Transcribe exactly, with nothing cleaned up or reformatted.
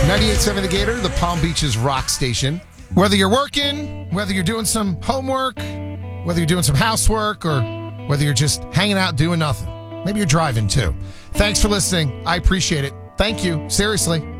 ninety-eight point seven The Gator, the Palm Beaches rock station. Whether you're working, whether you're doing some homework, whether you're doing some housework, or whether you're just hanging out doing nothing. Maybe you're driving too. Thanks for listening. I appreciate it. Thank you. Seriously.